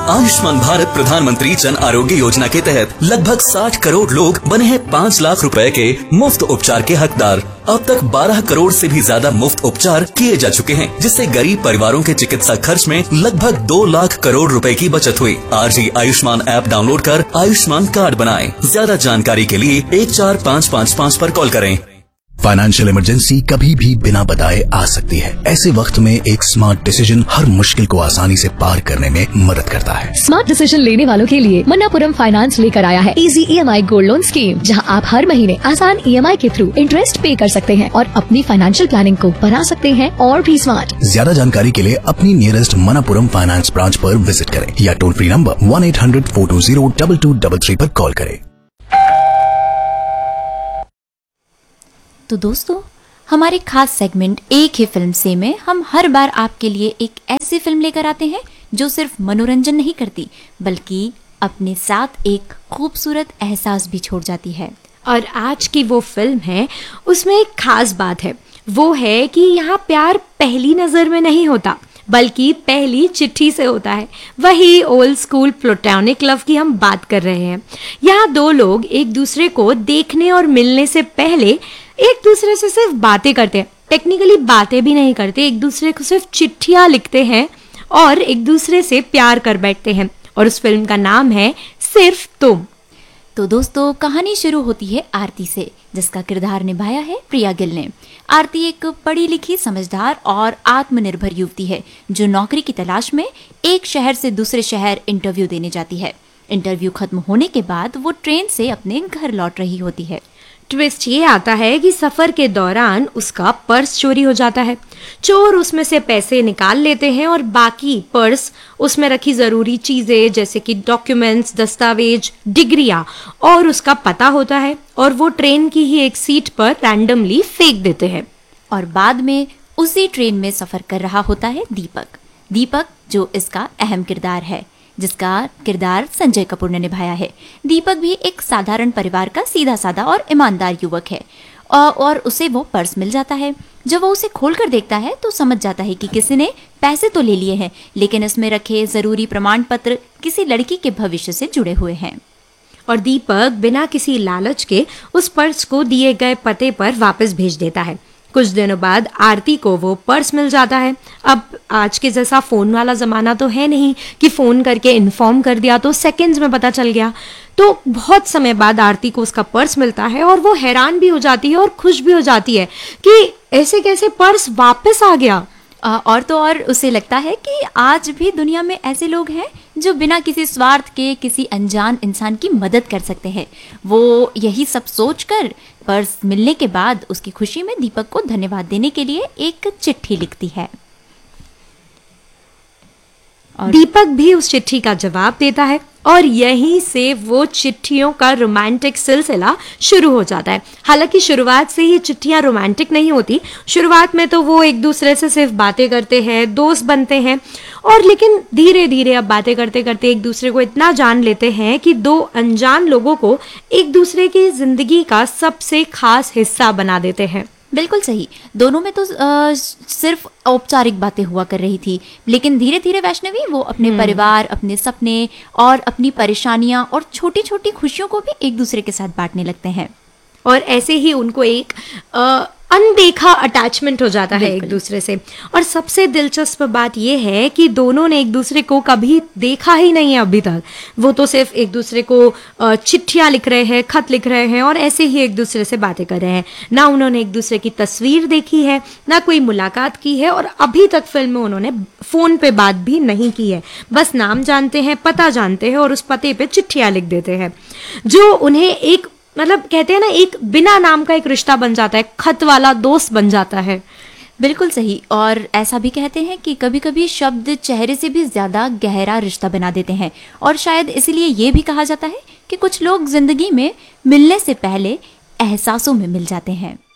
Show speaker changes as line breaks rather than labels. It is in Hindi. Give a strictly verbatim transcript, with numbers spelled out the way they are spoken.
आयुष्मान भारत प्रधानमंत्री जन आरोग्य योजना के तहत लगभग साठ करोड़ लोग बने हैं पाँच लाख रुपए के मुफ्त उपचार के हकदार। अब तक बारह करोड़ से भी ज्यादा मुफ्त उपचार किए जा चुके हैं, जिससे गरीब परिवारों के चिकित्सा खर्च में लगभग दो लाख करोड़ रुपए की बचत हुई। आज ही आयुष्मान ऐप डाउनलोड कर आयुष्मान कार्ड बनाएं। ज्यादा जानकारी के लिए एक चार पाँच पाँच पाँच पर कॉल करें।
फाइनेंशियल इमरजेंसी कभी भी बिना बताए आ सकती है। ऐसे वक्त में एक स्मार्ट डिसीजन हर मुश्किल को आसानी से पार करने में मदद करता है।
स्मार्ट डिसीजन लेने वालों के लिए मन्नापुरम फाइनेंस लेकर आया है इजी ई एम आई गोल्ड लोन स्कीम, जहां आप हर महीने आसान ई एम आई के थ्रू इंटरेस्ट पे कर सकते हैं और अपनी फाइनेंशियल प्लानिंग को बना सकते हैं और भी स्मार्ट।
ज्यादा जानकारी के लिए अपनी नियरेस्ट मन्नापुरम फाइनेंस ब्रांच पर विजिट करें या toll free number one eight hundred four to zero double two double three पर कॉल करें।
तो दोस्तों, हमारे खास सेगमेंट एक ही फिल्म से में हम हर बार आपके लिए एक ऐसी फिल्म लेकर आते हैं जो सिर्फ मनोरंजन नहीं करती, बल्कि अपने साथ एक खूबसूरत एहसास भी छोड़ जाती है।
और आज की वो फिल्म है, उसमें एक खास बात है, वो है कि यहाँ प्यार पहली नजर में नहीं होता, बल्कि पहली चिट्ठी से होता है। वही ओल्ड स्कूल प्लेटोनिक लव की हम बात कर रहे हैं। यहाँ दो लोग एक दूसरे को देखने और मिलने से पहले एक दूसरे से सिर्फ बातें करते हैं। टेक्निकली बातें भी नहीं करते, एक दूसरे को सिर्फ चिट्ठियां लिखते हैं और एक दूसरे से प्यार कर बैठते हैं। और उस फिल्म का नाम है सिर्फ तुम।
तो दोस्तों, कहानी शुरू होती है आरती से, जिसका किरदार निभाया है प्रिया गिल ने। आरती एक पढ़ी लिखी, समझदार और आत्मनिर्भर युवती है जो नौकरी की तलाश में एक शहर से दूसरे शहर इंटरव्यू देने जाती है। इंटरव्यू खत्म होने के बाद वो ट्रेन से अपने घर लौट रही होती है।
ट्विस्ट ये आता है कि सफर के दौरान उसका पर्स चोरी हो जाता है। चोर उसमें से पैसे निकाल लेते हैं और बाकी पर्स, उसमें रखी जरूरी चीजें जैसे कि डॉक्यूमेंट्स, दस्तावेज, डिग्रियां और उसका पता होता है, और वो ट्रेन की ही एक सीट पर रैंडमली फेंक देते हैं।
और बाद में उसी ट्रेन में सफर कर रहा होता है दीपक। दीपक जो इसका अहम किरदार है, जिसका किरदार संजय कपूर ने निभाया है। दीपक भी एक साधारण परिवार का सीधा साधा और ईमानदार युवक है, और उसे वो पर्स मिल जाता है। जब वो उसे खोलकर देखता है तो समझ जाता है कि किसी ने पैसे तो ले लिए हैं, लेकिन इसमें रखे जरूरी प्रमाण पत्र किसी लड़की के भविष्य से जुड़े हुए हैं।
और दीपक बिना किसी लालच के उस पर्स को दिए गए पते पर वापस भेज देता है। कुछ दिनों बाद आरती को वो पर्स मिल जाता है। अब आज के जैसा फोन वाला जमाना तो है नहीं कि फोन करके इन्फॉर्म कर दिया तो सेकंड्स में पता चल गया। तो बहुत समय बाद आरती को उसका पर्स मिलता है और वो हैरान भी हो जाती है और खुश भी हो जाती है कि ऐसे कैसे पर्स वापस आ गया।
और तो और उसे लगता है कि आज भी दुनिया में ऐसे लोग हैं जो बिना किसी स्वार्थ के किसी अनजान इंसान की मदद कर सकते हैं। वो यही सब सोचकर पर्स मिलने के बाद उसकी खुशी में दीपक को धन्यवाद देने के लिए एक चिट्ठी लिखती है।
और दीपक भी उस चिट्ठी का जवाब देता है और यहीं से वो चिट्ठियों का रोमांटिक सिलसिला शुरू हो जाता है। हालांकि शुरुआत से ही चिट्ठियां रोमांटिक नहीं होती। शुरुआत में तो वो एक दूसरे से सिर्फ बातें करते हैं, दोस्त बनते हैं, और लेकिन धीरे धीरे अब बातें करते करते एक दूसरे को इतना जान लेते हैं कि दो अनजान लोगों को एक दूसरे की जिंदगी का सबसे खास हिस्सा बना देते हैं।
बिल्कुल सही। दोनों में तो आ, सिर्फ औपचारिक बातें हुआ कर रही थी, लेकिन धीरे धीरे वैष्णवी वो अपने परिवार, अपने सपने और अपनी परेशानियां और छोटी छोटी खुशियों को भी एक दूसरे के साथ बांटने लगते हैं।
और ऐसे ही उनको एक आ, अनदेखा अटैचमेंट हो जाता है एक दूसरे से। और सबसे दिलचस्प बात यह है कि दोनों ने एक दूसरे को कभी देखा ही नहीं है अभी तक। वो तो सिर्फ एक दूसरे को चिट्ठियां लिख रहे हैं, खत लिख रहे हैं और ऐसे ही एक दूसरे से बातें कर रहे हैं। ना उन्होंने एक दूसरे की तस्वीर देखी है, ना कोई मुलाकात की है, और अभी तक फिल्म में उन्होंने फोन पे बात भी नहीं की है। बस नाम जानते हैं, पता जानते हैं और उस पते पे चिट्ठियां लिख देते हैं, जो उन्हें एक मतलब कहते हैं ना, एक बिना नाम का एक रिश्ता बन जाता है, खत वाला दोस्त बन जाता है।
बिल्कुल सही। और ऐसा भी कहते हैं कि कभी कभी शब्द चेहरे से भी ज्यादा गहरा रिश्ता बना देते हैं, और शायद इसीलिए ये भी कहा जाता है कि कुछ लोग जिंदगी में मिलने से पहले एहसासों में मिल जाते हैं।